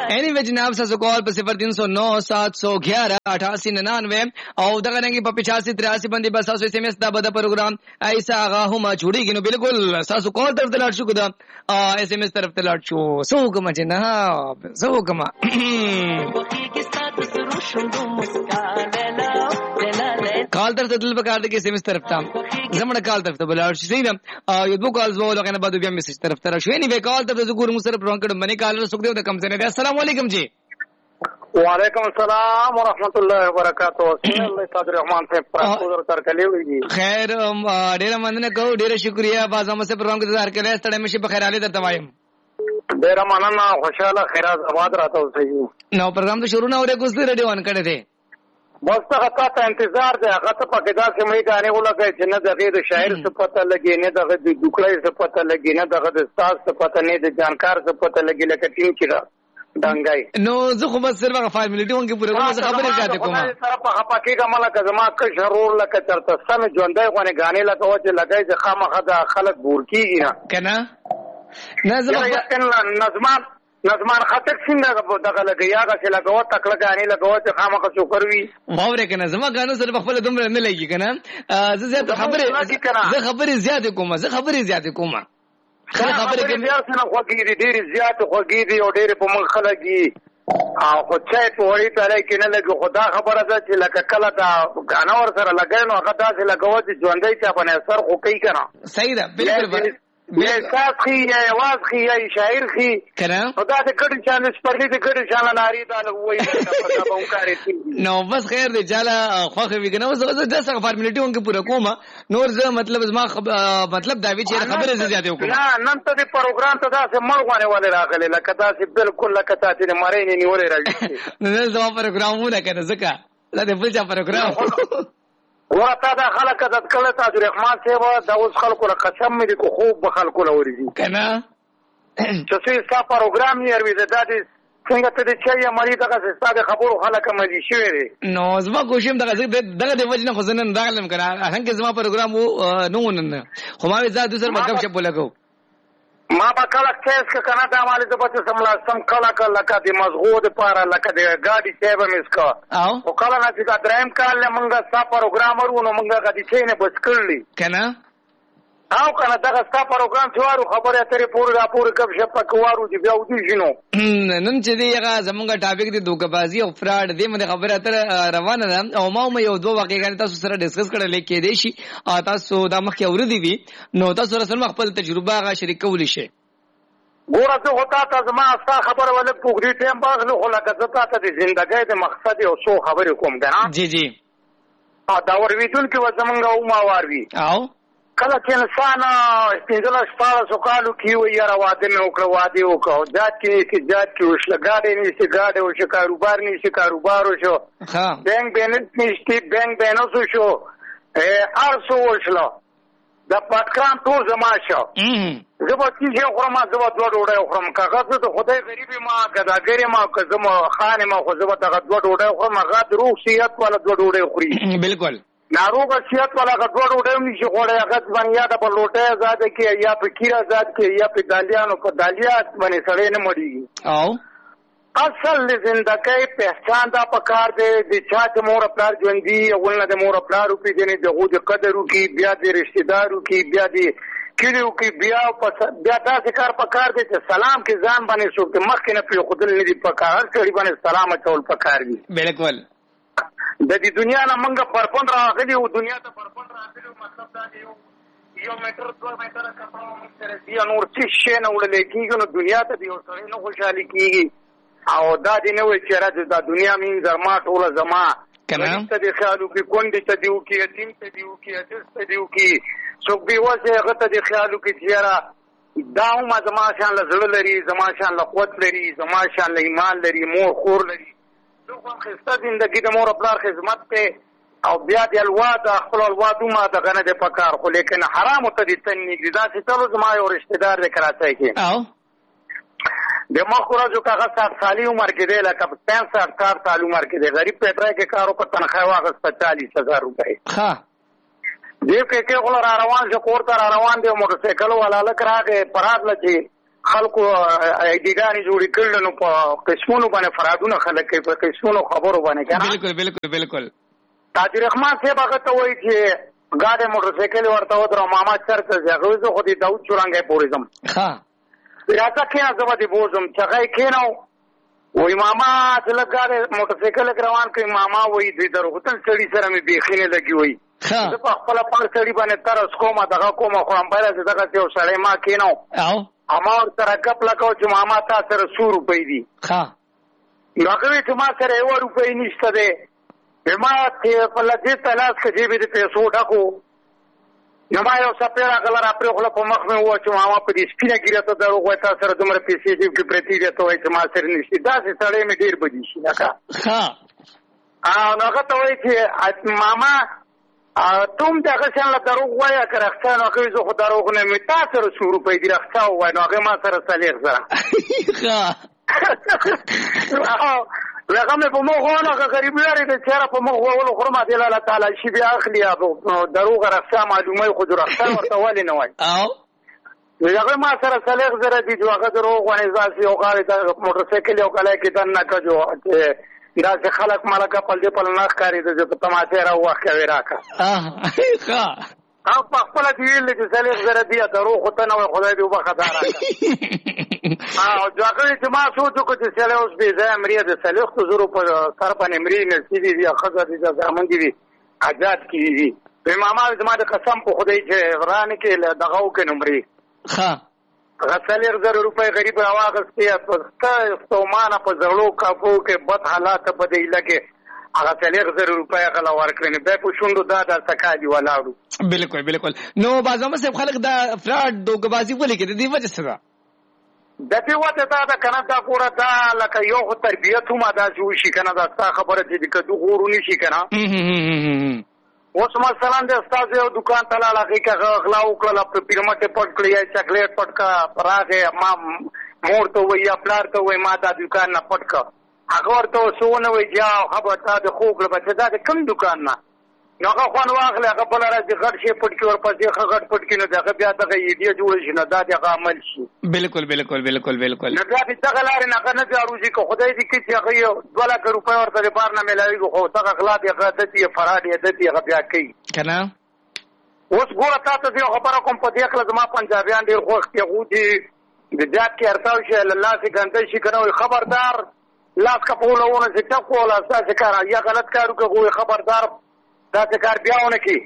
اینی وی جناب ساسو کال په 0309711899 او دغه رنګي په 8583 باندې بس تاسو SMS دا بده پروګرام ایسا هغه هم جوړیږي نو بالکل تاسو کال طرف ته لاړ شو دا SMS طرف ته لاړ شو سو کوم چې نه سو کوم کال طرف ته دل په کار دي کې SMS طرف ته زموږ کال طرف ته بلاړ شي صحیح ده یو دوه کالز وو لکه نه بعد بیا میسج طرف ته راشي نی وی کال طرف ته ګور مو سره پرون کړه باندې کال سوک دی د کم څه نه السلام علیکم جی وعلیکم السلام ورحمۃ اللہ وبرکاتہ الله صادق رحمان سے پرور تر کلی وی خیر ډیر مننه کو ډیر شکریا باز هم سره پرون کې ظاهر کړه ستړی مشي په خیر علي درته وایم ډیر مننه خوشاله خیرات آباد راته اوسئ نو پروګرام ته شروع نه اورې کوس ریډیو ان کړه دې بس هغه ته انتظار دی هغه ته پکې دا چې مې غانې ولګي چې نه دغه د شاعر څه پته لګي نه دغه د دوکړې څه پته لګي نه دغه د استاد څه پته نه د جانکار څه پته لګي لکه ټیم چې دنګای نو زه خو بس صرف هغه 5 منټونو کې پوره کوم خبرې کوي کوم سره په پکې کومه کزما که شرور لکه چرته سم ژوندۍ غونې غانې لکه و چې لګای چې خامخه د خلک بور کیږي نه کنه نه زما نظمان خاطر څنګه دغه لګیاګه چې لګاو تکړه غانې لګاو چې خامخه شکر وي واورې کنه زما غانو سره خپل دومره نه لګي کنه زه زیات خبرې زیات کوم خبرې کې بیا څنګه خوږی دي ډېر زیات خوږی دي او ډېر په مخ خلګي او خو چای په وړي پرې کې نه لګي خدا خبره ده چې لکه کله دا غانور سره لګای نو هغه داسې لګاو چې ژوندۍ چا په اثر خو کوي کنه صحیح ده بالکل بیا ساخي یا واز خي یا شاعر خي کنه خدا دې ګډ چانه سپرلي دې ګډ چانه ناری دا وایي دا په کاري نو بس خیر دې چاله خوخه ویګنه اوس د څه فارمیلیټیون کې پوره کومه نور زه مطلب زما مطلب دا وی چې خبره زیاته وکړه نه نن ته دې پروګرام ته دا څه مړغونه ولې راغلي لکه دا چې بالکل لکه تاسو دې مړې نه نیولې راځي نو زما پروګرامونه کنه ځکه لا دې بل چا پروګرام ورته دا خلک د کله تاج رحمان صاحب دا اوس خلکو له قسم مې کو خوب به خلکو له ورځي کنه چې څه پروګرام یې وروي دا دې څنګه ته چې یې مړی دغه ستاسو خبرو خلک مې شوي دي نو زما کوشم دغه د وجنه خو زنن راغلم کنه څنګه زما پروګرام نو نن خو ما وی زاد سر مکم شپ لګو ما با کله کیس کنه دا مالې د بچ سملا سم کله لکه د مزغود پاره لکه د ګاډي سیب مسکا او کله نه چې دا دریم کال له مونږه ستا پروګرامر ونه مونږه غدي چې نه بس کړلی کنه او کنه دا ستا پروګرام جوړو خبره اترې پوره کب شپ کوارو دی بیا ودی جنو نن چې دی هغه زمونږه ټاپک دی دوکبازي او فراډ دی مده خبره اتر روانه ده او ما یو دوه واقعي تاسو سره ډیسکس کړل کې دی شي تاسو دا مخکې اوردی وی نو تاسو سره خپل تجربه غا شریکول شي ګوره ته هوتا ته زما ستا خبره ولې پوګړي ټیم باغ نه خو لکه زتا ته د ژوندۍ د مقصد او څو خبرې کوم کنه جی دا ورېدون کې و زمونږه او ما واروي او کله چې انسان سپینځله شپاړه سوکالو کې وي یاره واده مې وکړه واده وکړو جات کې وشله ګاډی نیسي ګاډی وشو کاروبار نیسي کاروبار وشو بینک بیلنس نیسي بینک بیلنس وشو هر څه وشله د پټکرام ټول زما شو زه به تیږې خورم زه به دوه ډوډۍ خورم کاغذ د خدای غریبي ما ګداګرې ما که زه خانې ما خو زه به دغه دوه ډوډۍ خورم هغه د روغ صحت والا دوه ډوډۍ خوري بالکل ناروغه صحت والا غوړ وډه نشي خوړې هغه باندې یا د بلوټه آزاد کې یا په کیر آزاد کې یا په دالیانو په دالیات باندې سړې نه مړیږي او اصل زندګۍ پہچان دا پکار دی د چا چې مور خپل ژوندۍ اولنه د مور خپل روپی دی نه د غو د قدرو کې بیا د رشتہ دارو کې بیا د کلیو کې بیا تاسو کار پکار دی چې سلام کې ځان باندې شو چې مخکې نه په خودل نه دی پکار سړي باندې سلام اچول پکار دی بالکل د دې دنیا نه منګه پرپند راغلی او دنیا ته پرپند راغلی مطلب دا دی یو میټر 2 میټر کپړو سره دی نور څه شي نه وړل کېږي نو دنیا ته دی او سره نه خوشحالي کېږي او دا دی نو چې راځي دا دنیا مين زما ټوله زما کنه ته دی خیالو کې کونډې ته دیو کې یتیم ته دیو کې عزیز ته دیو کې څوک به وځي هغه ته دی خیالو کې چیرې دا ما زما شان له زړه لري زما شان له قوت لري زما شان له ایمان لري مور خور لري خو خسته زندگی د مور خپل خدمت ته او بیا د الواد خپل الواد ما د غنه د پکار خو لیکن حرام ته دي تنګ دا چې ټول زما یو رشتہ دار د کراچۍ کې او د مخوره جو کاغه 60 سالي عمر کې دی لکه 65 سال عمر کې دی غریب پټرای کې کارو په تنخواه واغست 40000 روپۍ ها دې کې غل را روان شو کور ته را روان دی موټر سایکل والا لک راغې پرات لچی خلکو ایډیګانې جوړې کړل نو په قسمونو باندې فرادونه خلک کوي په قسمونو خبرو باندې کنه. بالکل بالکل بالکل. تاجر رحمان صاحب هغه ته وایي چې ګاډي موټر سایکل ورته ودرو ماما چرته ځغوي زه خو دې داود چورانګې پورېزم. ها راځه کېنه زه به دې بوزم چې هغه کېنو وای ماما چې لږ ګاډي موټر سایکل روان کوي ماما وایي دې دروغتل سړي سره مې بیخي نه لګي وایي زه په خپل پړ سړي باندې ترس کومه دغه کومه خو هم باید دغه یو سړی ما کېنو اما ورسره ګپ لګاو چې ماما تا سره 100 روپۍ دي. نو هغه وایي چې ما سره 1 روپۍ نشته دی ما چې په لږې تلاس کې جیبې د پیسو ډکو نو ما یو څپېړه غله را پرېښوله په مخ مې وویل چې ماما په دې سپینه ګیره ته دروغ وایي تا سره دومره پیسې جیب کې پرتې دي ته وایي چې ما سره نشته داسې سړی مې ډېر بدي شي لکه نو هغه ته وایي چې ماما ته هم دغه شان له دروغ وایه که رښتیا نو هغه زه خو دروغ نه یم تا سره 100 روپۍ دي رښتیا ووایه نو هغې ما سره 40 زره هغه مې په مخ وونه هغه غریب لرې د چېره په مخ وولو خورم دې الله تعالی شي بیا اخلي دروغ رښتیا معلومه خو د رښتیا ورته ولې نه وایي هغه ما سره 40 زره دي چې هغه دروغ ونې ځاسي او غاړې د موټر سایکل یو کلی کې دننه کجو داسې خلک مالکه پل دې پل نه ښکارېده چې په تماشې را ووښکه وې راکړه په خپله دې ویل چې 40 زره دي دروغ خو ته نه وایي خدای دې وبخښه دا راکړه هغه چې ما سوچ وکړو چې سړی اوس بې ځایه مري د 40 زرو په سر باندې مري نصیبې دي ښځه دي زامن دي آزاد کړي دي ماما زما د قسم په خدای چې ورانه کې دغه وکړې نو مري هغه 40 روپۍ غریب راواغستې په ستومانه په زړو کاپو کې بد حالات په دې لکه هغه 40 روپۍ غلا ورکړي نه به په شوندو دا سکاجي ولاړو. بالکل بالکل. نو بازار صاحب خلک دا فراډ دوګبازي ولې کوي د دې وجه څه ده؟ د دې وجه دا ده کنه دا ګوره دا لکه یو خو تربیت هم داسې وشي کنه دا ستا خبره چې کدو غورو نشي کنه اوس مثلا د استاد یو دکان ته لاړ هغې که غلا وکړله په پیرمټې پټ کړي یا چاکلیټ پټ کړه راغې ما مور ته وایي یا پلار ته وایي ما دا دکان نه پټ کړه هغه ورته څه ونه وایي جا خبر تا د خو کړه بچه دا د کوم دکان نه نو هغه خوند واخلې هغه بله ورځ د غټ شی پټ کړي ورپسې ښه غټ پټ کړي نو د هغه بیا دغه ایډیا جوړه شي نو دا د هغه عمل شي. بالکل بالکل بالکل بالکل. نو بیا د دغه لارې نه هغه نه جاروځي که خدای دې کړي چې هغه یو 2 لکه روپۍ ورته د بار نه میلاوېږي خو دغه غلا د هغه عادت یې فراد یې عادت یې هغه بیا کوي که نه. اوس ګوره تا ته زه یو خبره کوم په دې کله زما پنجابیان ډېر خوښ دي هغوی چې د جات کې ارتاو شي له لاسې ګنده شي که نه وایي خبردار لاس کپوله ونه چې ټک وله ستاسې کار یا غلط کار وکړه هغوی خبردار داسې کار بیا ونه کړي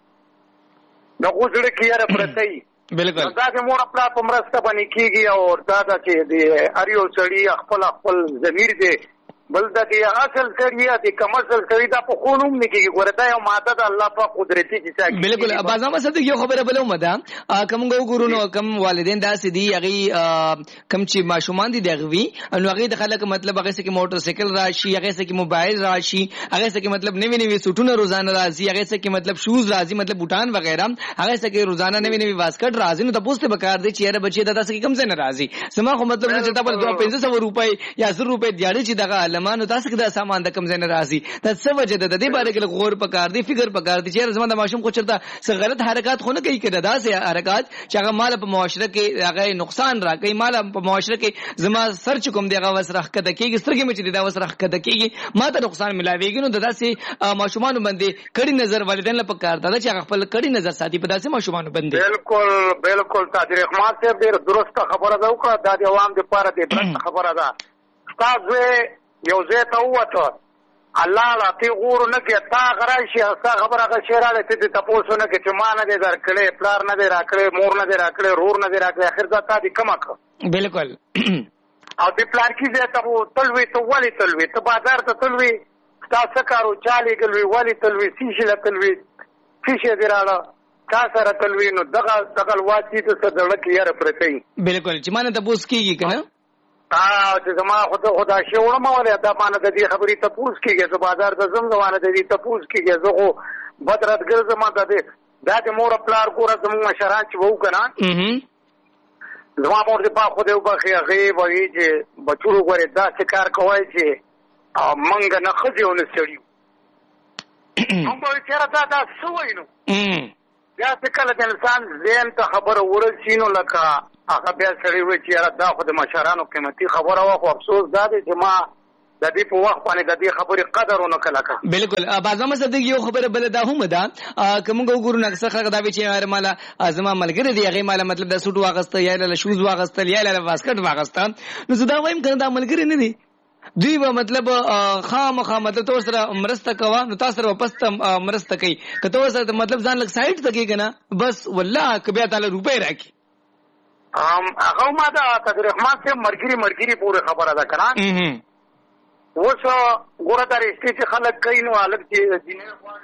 د هغو زړه کې یاره پرته وي. بالکل. داسې مور پلار په مرسته باندې کېږي او دا ده چې د هر یو سړي خپل ضمیر دی بل د دې اصل سړي یا د کم اصل سړي دا په خون هم نه کېږي ګوره دا یو ماده د الله په قدرتي چې بالکل. بازار صاحب یو خبره بله هم ده کوم وګورو نو کم والدین داسې دي هغې کم چې ماشومان دي د هغه وي نو هغې د خلک مطلب هغې څه کې موټر سایکل راشي هغې څه کې موبایل راشي هغې څه کې مطلب نوي نوي سوټونه روزانه راځي هغې څه کې مطلب شوز راځي مطلب بوټان وغیره هغې څه کې روزانه نوي نوي واسکټ راځي نو تاسو ته پکار دی چې یاره بچي دا داسې کم ځای نه راځي زما خو مطلب چې تا بل 500 روپۍ یا 100 روپۍ دیاړي چې دغه علمانو تاسو کې دا سامان د کم ځای نه راځي دا څه وجه ده د دې باره کې غور پکار دی فکر پکار دی چې زما د ماشوم خو چرته څه غلط حرکات خو نه کوي کړه داسې حرکات چې هغه مال په معاشره کې هغه نقصان راکوي مال په معاشره کې زما سر چې کوم دی هغه وسرخ کده کېږي سترګې مې چې دا وسرخ کده کېږي ما ته نقصان ملاويږي نو داسې ماشومان باندې کړي نظر والدین له پکار ده چې هغه خپل کړي نظر ساتي په داسې ماشومان باندې. بالکل بالکل تاجر رحمان صاحب ډېر درسته خبره ده وکړه دا د عوام لپاره د عبرت خبره ده. استاد یو ځای ته ووته الله لا تی غور نه کې تا غراشي استا خبره هغه شیراله ته تاسو نه کې چې ما نه دې درکړې پلار نه دې راکړې مور نه دې راکړې رور نه دې راکړې اخر ځا تا دې کما کا. بالکل. او دې پلار کې ځای ته تلوي ته ولي تلوي ته بازار ته تلوي تاسو کارو چالي ګلوي ولي تلوي سیشه تلوي سیشه دې رااله کا سره تلوي نو دغه واچي ته سره کې یاره پرته. بالکل چې مانه تاسو کېږي کنه چې زما خدا شي وړم ولې دا باندې د دې خبرې ته پوس کېږي چې بازار ته زم زمانه د دې ته پوس کېږي زه خو بدرت ګرځم دا د مور پلار ګوره زموږ مشران چې وو کنه زما مور دې په خو دې وبخي هغه وایي چې بچو غوړې دا څه کار کوي چې منګ نه خځونه سړیو هم په چیرې دا سوي نو یا څه کله د انسان ذهن ته خبره ورسینو لکه هغه بیا سړی وایي چې یاره دا خو د مشرانو قیمتي خبره وه، خو افسوس دا دی چې ما د دې په وخت باندې د دې خبرې قدر ونه کړه. بالکل بازار مصدق یو خبره بل دا هم ده که موږ وګورو نو اکثر خلک دا وایي چې یاره مالا زما ملګری دی هغې مالا مطلب د سوټ واغسته یا له شوز واغستل یا له واسکټ واغسته، نو زه دا وایم که دا ملګری نه دی دوی به مطلب خامخا مطلب تو سره مرسته کوه نو تاسو سره واپس مرسته کوي، که تو سره مطلب ځان لږ سایډ ته کېږي نه بس والله که بیا تعالی روپۍ راکړي. هغه ما د قدر رحمان صاحب مرګري پورې خبره ده که نه. اوس ګوره دا رښتې چې خلک کوي نو هلک چې جینۍ غواړي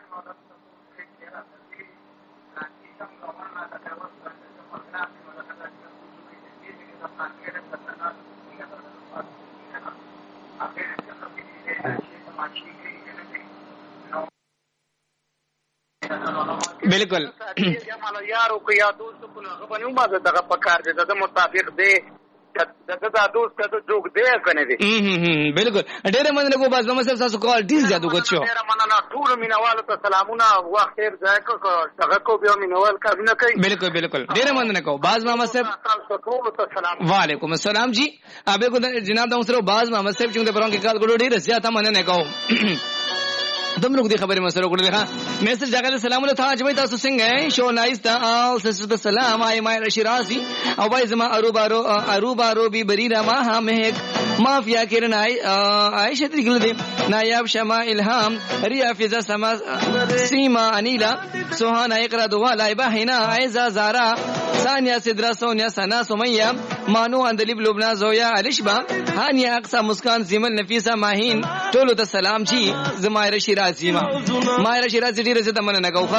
بالکل یارو که یا دوست کو هغه باندې ما دغه پکار دی د مطابق دی دا دوست ته جوګ دی کنه دی. بالکل ډېر مننه کو باز محمد صاحب تاسو کال ډیر زیات وکړو. ډېر مننه ټول مینوالو ته سلامونه، وخت خیر ځای کو هغه کو بیا مینوال کارونه کوي. بالکل ډېر مننه کو باز محمد صاحب تاسو ټول ته سلام. وعلیکم السلام جی ابے کو جناب دا سره باز محمد صاحب چې د پرون کې کال ګړو ډېر زیات مننه کو तुम लोग दी खबर मसरो को देखा मैसेज जगह सलाम था आज भाई तासु सिंह है शो नाइस था ऑल सिस्टर सलाम आई माय रशिरासी और भाई जमा अरूबारो भी बरीरा माहा महक माफिया किरण आई शत्री गिल दे नायाब शमा इल्हाम रिया फिजा समा सीमा अनीला सुहाना इकरा दुआ लाइबा हिना आयजा जारा सानिया सिद्रा सोनिया सना सुमैया मानो अंदलिब लुबना जोया अलिशबा हानिया अक्सा मुस्कान जिमल नफीसा माहीन टोलो ता सलाम जी जमायर शिराजी मायर शिराजी ډیره زه تمنه نه کوم.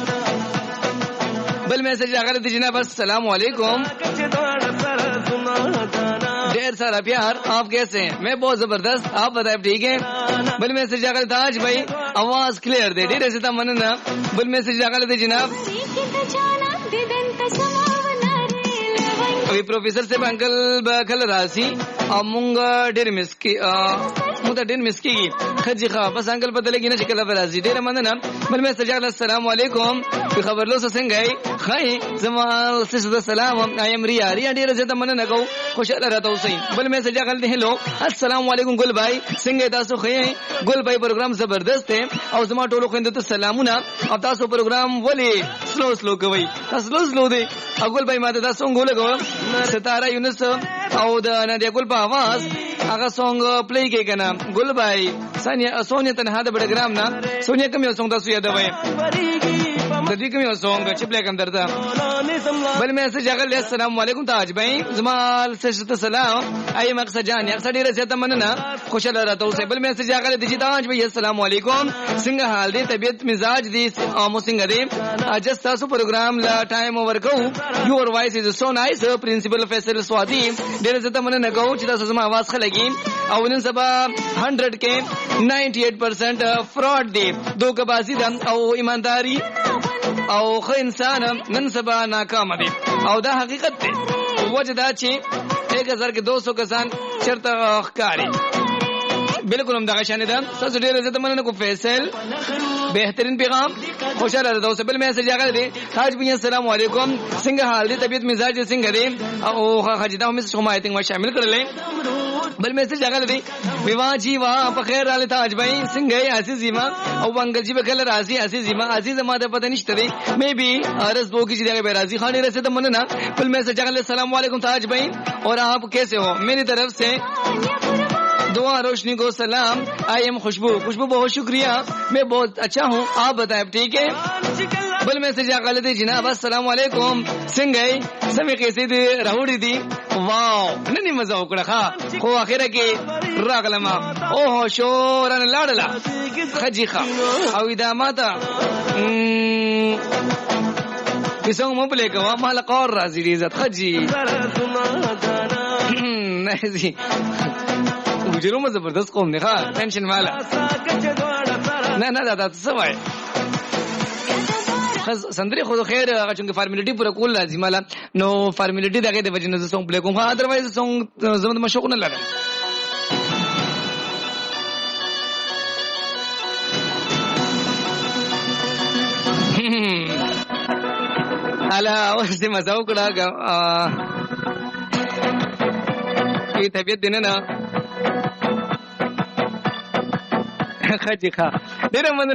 बल मैसेज अगर दीजिए बस सलाम वालेकुम ढेर सारा प्यार, आप कैसे हैं? मैं बहुत जबरदस्त, आप बताए ठीक है. बल मैसेज अगर ताज भाई आवाज क्लियर दे ढेर ऐसे मनना. बल मैसेज अगर दे जनाब अभी प्रोफेसर से अंकल बखल राशि अमुंग ढेर मिसकी मुदा ढेर मिसकी खजी खा बस अंकल पता लगी ना शिकल राशि ढेर मनना. बल मैसेज अगर अस्सलाम वालेकुम खबर लो ससंग गई खाई जमाल सिस्टर सलाम आई एम रिया ढेर ज्यादा मनना को खुश रहता हूं सही. बल मैसेज अगर हेलो अस्सलाम वालेकुम गुल भाई सिंह तासु खई गुल भाई प्रोग्राम जबरदस्त है और जमा टोलो खंद तो सलामुना अब तासु प्रोग्राम वली स्लो कोई स्लो दे अगुल भाई माता तासु गोले गो सितारा यूनुस او د نادیا ګل په आवाज هغه سونګ پلی کې کنه ګل بھائی سونیا تنها د بډګرام نه سونیا کوم یو سونګ تاسو یادوي د دې کوم یو سونګ چې پلی کوم درته. بل میسج هغه السلام علیکم تاج بھائی زمال سشت سلام ای مقصد جان اکثر ډیره زیاته مننه خوشاله راته اوسه. بل میسج هغه د تاج بھائی السلام علیکم څنګه حال دی طبیعت مزاج دی مو څنګه دی اجازه تاسو پروګرام لا ټایم ورکو یور وایس از سو نایس پرنسپل فیصل سوادی ډیره زیاته مننه کوم چې تاسو زما आवाज خلګي او نن سبا 100 کې 98% فراډ دی دوکبازی ده او ایمانداری او خو انسان نن سبا ناکام دي او دا حقیقت دی. وجه دا چې 1000 کې 200 کسان چرته ښکاری بالکل هم دغه شان ده. تاسو ډیره زیاته مننه کوم فیصل بهترین پیغام خوشاله راته اوسه. بل میسج هغه دی تاج بھائی السلام علیکم څنګه حال دی طبیعت مزاج څنګه دی او خجدا هم شما ایتنګ ما شامل کړلې. بل میسج هغه دی विवाह जी वाह په خیر رااله تاج بھائی څنګه یې عزیزیما او انګل جی به کله راځي عزیزیما عزیز ما ته پته نشته دی مې بي ارز بو کی چې دغه راځي خاني رسه ته مننه. بل میسج هغه السلام علیکم تاج بھائی اور آپ کیسے ہو میری طرف سے دعا روشنی کو سلام आई एम खुशबू बहुत शुक्रिया मैं बहुत अच्छा हूँ आप बताएं ठीक है. बल मैसेज आगल दी जनाब अस्सलाम वालेकुम सिंगई समी कैसे दी राहुड़ी दी वाओ ननी मजा उकड़ा खा खो आखिर के रागलमा ओहो शोरन लाडला खजी खा او اذا ماتا किसों मुबले का माल قور राजी इज्जत खजी नहीं गुजरो में जबरदस्त قوم ने खा टेंशन वाला نه دا څه وای سندري خو خیر هغه چې فارمیلیټي پوره کول لازم مالا نو فارمیلیټي دغه د وجنه زه سونګ پلی کوم اذروایز سونګ زموږ مشوق نه لرم. الا اوس دې مزه وکړه کې طبيعت دینه نه خاجي ښه ډېره